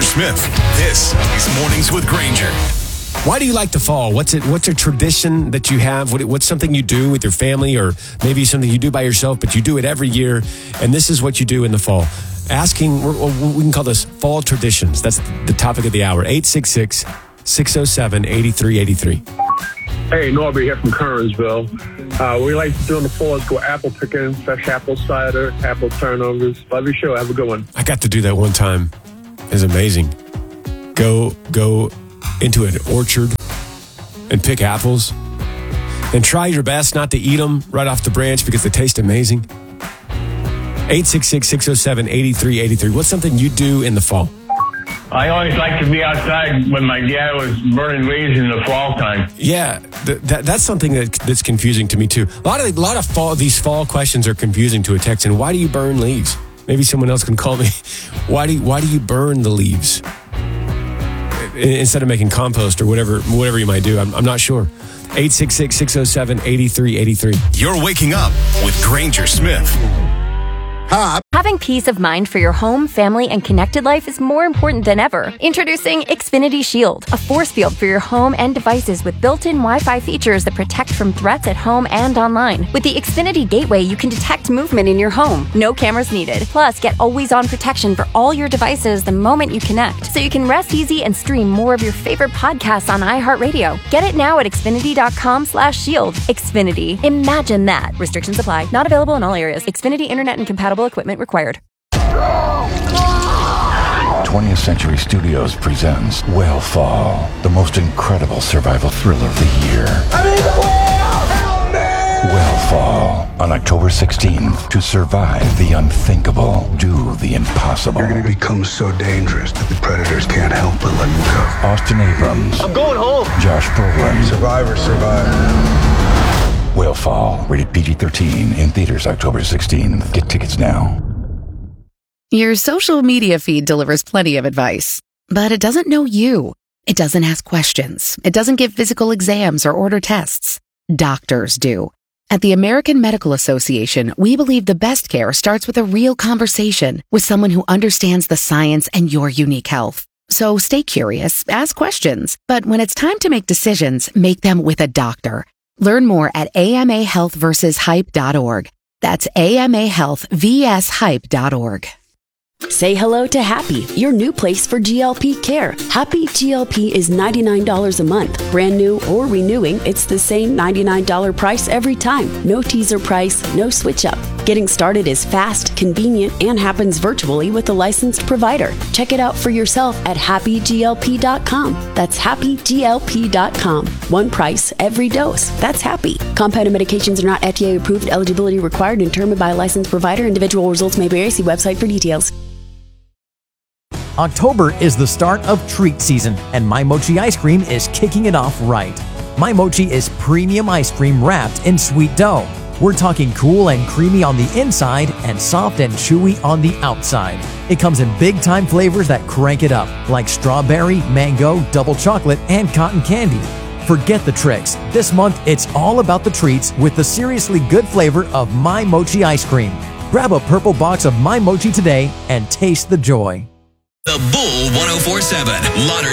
Smith. This is Mornings with Granger. Why do you like the fall? What's a tradition that you have? What's something you do with your family, or maybe something you do by yourself, but you do it every year, and this is what you do in the fall? We can call this fall traditions. That's the topic of the hour. 866-607-8383. Hey, Norbert here from Kernsville. What we like to do in the fall is go apple picking, fresh apple cider, apple turnovers. Love your show. Have a good one. I got to do that one time. It was amazing. Go into an orchard and pick apples and try your best not to eat them right off the branch because they taste amazing. 866-607-8383. What's something you do in the fall? I always like to be outside when my dad was burning leaves in the fall time. Yeah, that's something that's confusing to me too. A lot of these fall questions are confusing to a Texan. Why do you burn leaves? Maybe someone else can call me. Why do you burn the leaves instead of making compost or whatever you might do? I'm not sure. 866-607-8383. You're waking up with Granger Smith. Having peace of mind for your home, family, and connected life is more important than ever. Introducing Xfinity Shield, a force field for your home and devices with built-in Wi-Fi features that protect from threats at home and online. With the Xfinity Gateway, you can detect movement in your home. No cameras needed. Plus, get always-on protection for all your devices the moment you connect, so you can rest easy and stream more of your favorite podcasts on iHeartRadio. Get it now at Xfinity.com/shield. Xfinity. Imagine that. Restrictions apply. Not available in all areas. Xfinity Internet and compatible equipment required. 20th Century Studios presents Whale the most incredible survival thriller of the year. Whale on October 16th. To survive the unthinkable, do the impossible. You're going to become so dangerous that the predators can't help but let you go. Austin Abrams. I'm going home. Josh Brolin. Survivor. Whale, rated PG-13, in theaters October 16th. Get tickets now. Your social media feed delivers plenty of advice, but it doesn't know you. It doesn't ask questions. It doesn't give physical exams or order tests. Doctors do. At the American Medical Association, we believe the best care starts with a real conversation with someone who understands the science and your unique health. So stay curious, ask questions, but when it's time to make decisions, make them with a doctor. Learn more at amahealthversushype.org. That's amahealthvshype.org. Say hello to Happy, your new place for GLP care. Happy GLP is $99 a month. Brand new or renewing, it's the same $99 price every time. No teaser price, no switch up. Getting started is fast, convenient, and happens virtually with a licensed provider. Check it out for yourself at happyglp.com. That's happyglp.com. One price, every dose. That's Happy. Compounded medications are not FDA approved. Eligibility required and determined by a licensed provider. Individual results may vary. See website for details. October is the start of treat season, and My Mochi ice cream is kicking it off right. My Mochi is premium ice cream wrapped in sweet dough. We're talking cool and creamy on the inside and soft and chewy on the outside. It comes in big-time flavors that crank it up, like strawberry, mango, double chocolate, and cotton candy. Forget the tricks. This month, it's all about the treats with the seriously good flavor of My Mochi ice cream. Grab a purple box of My Mochi today and taste the joy. The Bull 1047 Lauderdale.